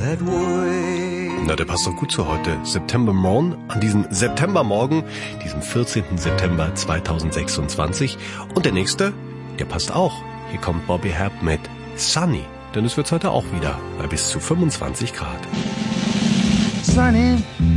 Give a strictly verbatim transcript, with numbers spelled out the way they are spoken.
that way. Na, der passt doch gut zu heute. September Morn, an diesem Septembermorgen, diesem vierzehnten September zweitausendsechsundzwanzig. Und der nächste, der passt auch. Hier kommt Bobby Hebb mit Sunny. Denn es wird heute auch wieder bei bis zu fünfundzwanzig Grad. Sunny